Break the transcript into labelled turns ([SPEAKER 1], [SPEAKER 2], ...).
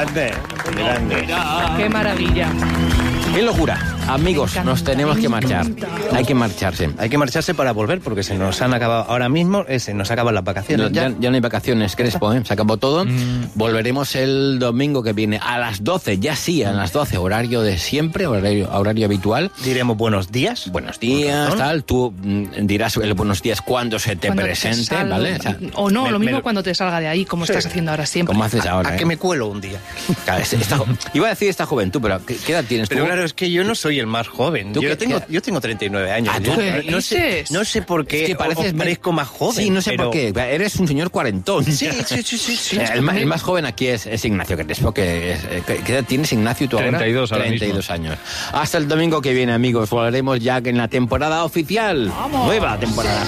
[SPEAKER 1] Grande.
[SPEAKER 2] ¡Qué maravilla!
[SPEAKER 3] ¡Qué locura! Amigos, nos tenemos que marchar. Hay que marcharse.
[SPEAKER 1] Hay que marcharse para volver, porque se nos han acabado ahora mismo, se nos acaban las vacaciones.
[SPEAKER 3] Ya no hay vacaciones, Crespo, ¿eh? Se acabó todo. Volveremos el domingo que viene a las 12, ya sí, a las 12, horario de siempre, horario habitual.
[SPEAKER 1] Diremos buenos días.
[SPEAKER 3] Buenos días, tal. Tú dirás el buenos días cuando se te presente, ¿vale? O sea,
[SPEAKER 2] o no, lo mismo cuando te salga de ahí, como estás haciendo ahora siempre.
[SPEAKER 3] ¿Cómo haces ahora?
[SPEAKER 1] ¿A qué me cuelo un día?
[SPEAKER 3] Claro, iba a decir esta juventud, pero ¿qué edad tienes tú?
[SPEAKER 1] Pero claro, es que yo no soy el más joven. Yo tengo 39 años.
[SPEAKER 2] ¿Tú qué dices?
[SPEAKER 1] No sé por qué
[SPEAKER 3] es que pareces
[SPEAKER 1] parezco más joven.
[SPEAKER 3] Sí, no sé por qué. Eres un señor cuarentón.
[SPEAKER 1] Sí.
[SPEAKER 3] El más joven aquí es Ignacio Crespo. ¿Qué edad tienes, Ignacio, tú
[SPEAKER 4] 32
[SPEAKER 3] ahora? 32 años. Hasta el domingo que viene, amigos. Volveremos ya en la temporada oficial.
[SPEAKER 2] ¡Vamos!
[SPEAKER 3] Nueva temporada.